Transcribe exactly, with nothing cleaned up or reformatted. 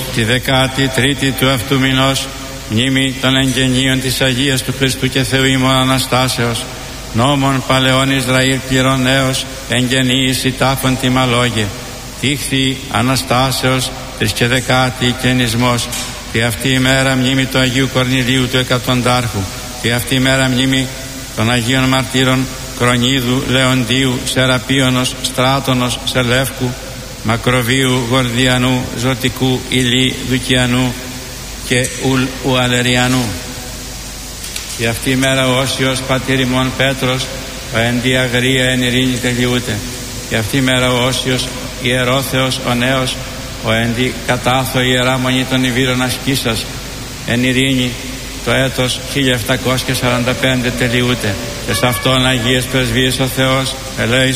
τη δεκάτη τρίτη του αυτού μηνός, μνήμη των εγγενείων της Αγίας του Χριστού και Θεού ημών Αναστάσεως, νόμων παλαιών Ισραήλ πληρωνέως, εγγενείς η τάφων τιμαλόγε, τύχθη Αναστάσεως τρεις και δεκάτη καινισμός, τη αυτή ημέρα μνήμη του Αγίου Κορνηλίου του Εκατοντάρχου, τη αυτή ημέρα μνήμη των Αγίων Μαρτύρων Κρονίδου, Λεοντίου, Σεραπίωνος, Στράτωνος, Σελεύκου, Μακροβίου, Γορδιανού, Ζωτικού, Ηλί, Δουκιανού και Ουλ Ουαλεριανού. Και αυτή η μέρα ο Όσιος Πατήρ ημών Πέτρος, ο εν δι αγρία εν ειρήνη τελειούται. Και αυτή η μέρα ο Όσιος Ιερόθεος ο νέος, ο εν δι κατάθω ιερά μονή των Ιβύρων ασκήσας, εν ειρήνη το έτος χίλια επτακόσια σαράντα πέντε τελειούται. Και σε αυτόν Αγίες Πρεσβείες ο Θεός ελέησον.